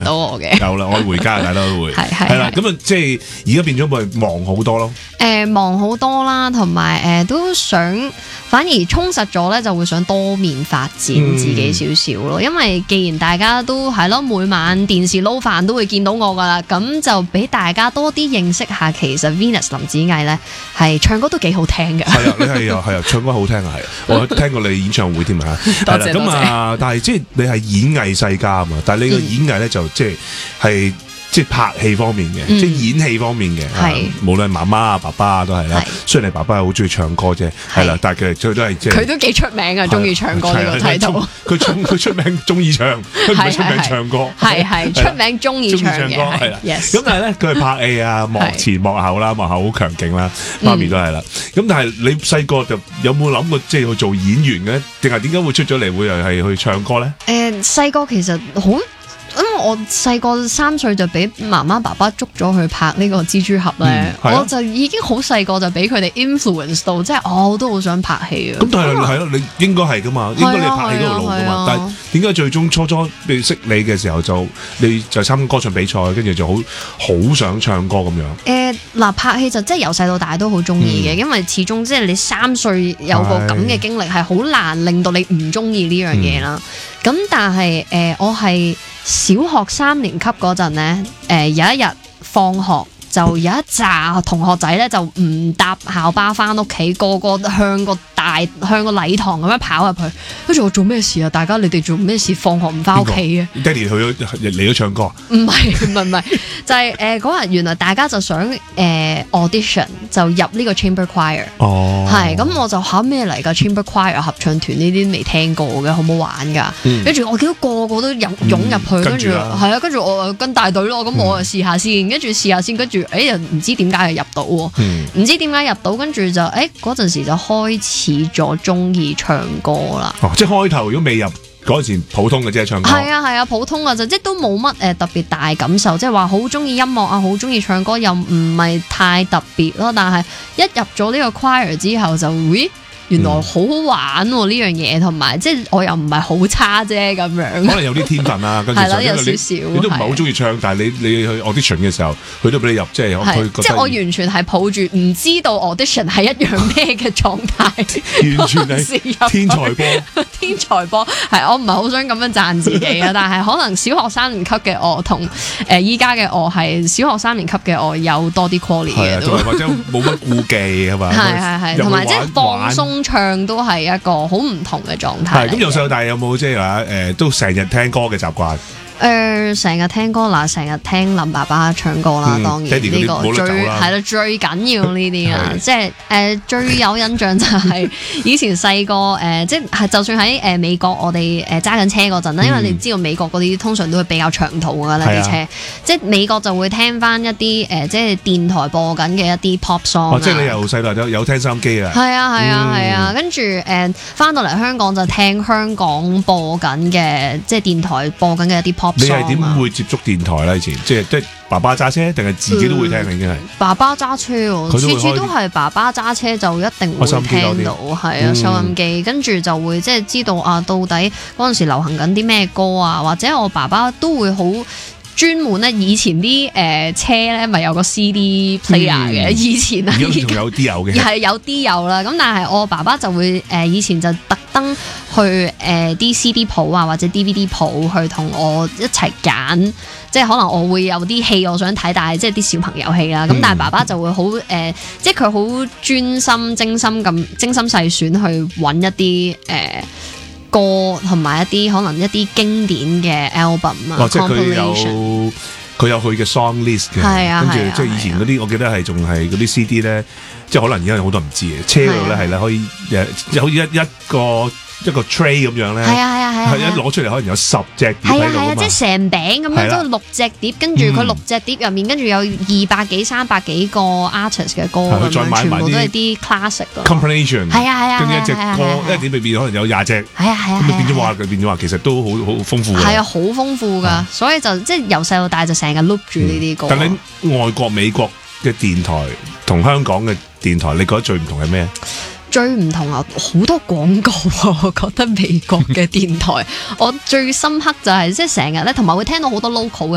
到我嘅。 有啦，我回家大家都會係啦。咁啊，即係而家變咗咪忙好多咯。 忙好多啦，同埋都想反而充實咗咧，就會想多面發展自己少少咯。因為既然大家都係咯，每晚電視撈飯都會見到我噶啦，咁就俾大家多啲認識下，其實 Venus 林子毅咧係唱歌都幾好聽嘅。係啊，你係啊，唱歌好聽啊，係。我聽過你演唱會添啊， 多謝多謝。 但係即係你係演藝世家啊嘛，但係你個演藝咧就即係拍戲方面嘅，即係演戲方面嘅，無論媽媽啊、爸爸啊都係啦。雖然你爸爸係好中意唱歌啫，係啦，但係其實最都係即係佢都幾出名啊，中意唱歌呢個睇到。 佢出名中意唱，佢唔係出名唱歌， 係出名中意唱嘅，係啦。 咁但係咧，佢係拍戲啊，幕前幕後啦，幕後好強勁啦，媽咪都係啦。咁但係你細個就有冇諗過即係去做演員嘅？定係點解會出咗嚟會係去唱歌咧？ 細個其實好。因為我細個3歲就俾媽媽爸爸捉咗去拍呢個蜘蛛俠咧，我就已經好細個就俾佢哋 influence 到，即係我都好想拍戲啊。咁但係係咯，你應該係噶嘛，應該你拍戲嗰條路噶嘛。但係點解最終初你識你嘅時候你就參加歌唱比賽，跟住就好想唱歌咁樣？ 嗱，拍戲就即係由細到大都好中意嘅，因為始終即係你3歲有個咁嘅經歷係好難令到你唔中意呢樣嘢啦。咁但係我係小學3年級嗰陣咧，有一日放學就有一紮同學仔咧就唔搭校巴翻屋企，個個向個禮堂咁樣跑入去，跟住我做咩事啊？大家你哋做咩事？放學唔翻屋企嘅？ 爹哋嚟咗唱歌？ 唔係，就係嗰日原來大家就想audition 就入呢個 chamber choir。哦，係咁我就考咩嚟㗎 chamber choir 合唱團呢啲未聽過嘅，好唔好玩㗎？跟住我見到個個都湧入去，跟住係啊，跟住我跟大隊咯，咁我就試下先，跟住又唔知點解又入到喎，唔知點解入到，跟住就嗰陣時就開始咗中意唱歌啦。 哦，即係開頭如果未入嗰陣時普通嘅啫，唱歌。係啊，普通嘅就即係都冇乜特別大感受，即係話好中意音樂啊，好中意唱歌又唔係太特別咯。但係一入咗呢個 choir 之後就會。原來好好玩喎呢樣嘢，同埋即係我又唔係好差啫咁樣。可能有啲天分啊，跟住有少少。 你都唔係好中意唱，但係你去 audition 嘅時候，佢都俾你入，即係即係我完全係抱住唔知道 audition 係一樣咩嘅狀態， 完全係天才波。 天才波係我唔係好想咁樣讚自己啊，但係可能小學3年級嘅我同依家嘅我係小學3年級嘅我有多啲 quality 嘅， 或者冇乜顧忌係嘛？ 係，同埋即係放鬆。唱都係一個好唔同嘅狀態。 係咁，由細到大有冇即係話都成日聽歌嘅習慣？ 成日聽歌啦，成日聽林爸爸唱歌啦，當然呢個最緊要呢啲啊，即係最有印象就係以前細個即係就算喺美國我哋揸緊車嗰陣啦，因為你知道美國嗰啲通常都會比較長途㗎啦啲車，即係美國就會聽翻一啲即係電台播緊嘅一啲 pop song。即係你由細到大有聽收音機啊？ 係啊，跟住翻到嚟香港就聽香港播緊嘅即係電台播緊嘅一啲 pop。 你係點會接觸電台咧？以前即係爸爸揸車，定係自己都會聽？已經係爸爸揸車喎，次次都係爸爸揸車就一定會聽到，係啊，收音機，跟住就會即係知道啊，到底嗰陣時流行緊啲咩歌啊，或者我爸爸都會好專門咧，以前啲車咧咪有個 CD player 嘅，以前啊， 而家仲有啲有嘅， 係有啲有啦。咁但係我爸爸就會以前就特登去啲 CD 鋪啊或者 DVD 鋪去同我一齊揀，即係可能我會有啲戲我想睇，但係即係啲小朋友戲啦。咁但係爸爸就會好即係佢好專心精心細選去揾一啲歌同埋一啲可能一啲經典嘅 album 啊， 即係佢有佢嘅 song list 嘅，跟住即係以前嗰啲，我記得係仲係嗰啲 CD 咧，即係可能而家好多人唔知嘅，車嗰度咧係啦，可以好似一個 tray 咁樣咧，係一攞出嚟可能有10隻碟喺度啊嘛， 即係成餅咁樣都6隻碟，跟住佢6隻碟入面，跟住有200幾300幾個 artist 嘅歌咁樣，全部都係啲 classic 嘅 compilation， 係跟住一隻歌一碟裏邊可能有20隻，咁變咗話其實都好豐富嘅， 係啊，好豐富㗎，所以就即係由細到大就成日 loop 住呢啲歌。 但你外國美國嘅電台同香港嘅電台，你覺得最唔同係咩？ 最唔同啊，好多廣告啊！我覺得美國嘅電台，我最深刻就係即係成日咧，同埋會聽到好多 local 嘅